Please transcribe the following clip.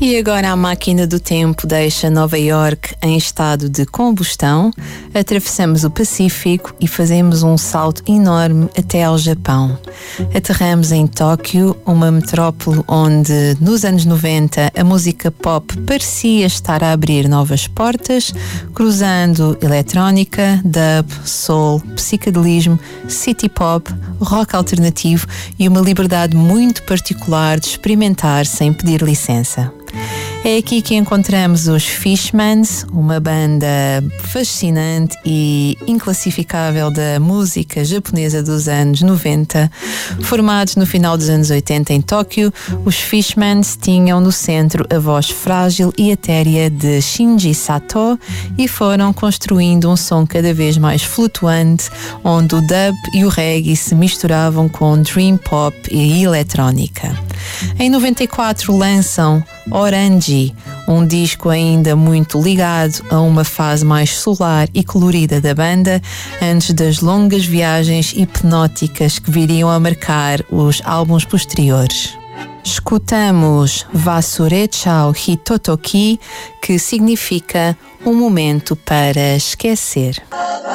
E agora a máquina do tempo deixa Nova York em estado de combustão, atravessamos o Pacífico e fazemos um salto enorme até ao Japão. Aterramos em Tóquio, uma metrópole onde, nos anos 90, a música pop parecia estar a abrir novas portas, cruzando eletrónica, dub, soul, psicadelismo, city pop, rock alternativo e uma liberdade muito particular de experimentar sem pedir licença. É aqui que encontramos os Fishmans, uma banda fascinante e inclassificável da música japonesa dos anos 90. Formados no final dos anos 80 em Tóquio, os Fishmans tinham no centro a voz frágil e etérea de Shinji Sato e foram construindo um som cada vez mais flutuante, onde o dub e o reggae se misturavam com dream pop e eletrónica. Em 94 lançam Orange, um disco ainda muito ligado a uma fase mais solar e colorida da banda, antes das longas viagens hipnóticas que viriam a marcar os álbuns posteriores. Escutamos Wasurechao Hitotoki, que significa um momento para esquecer.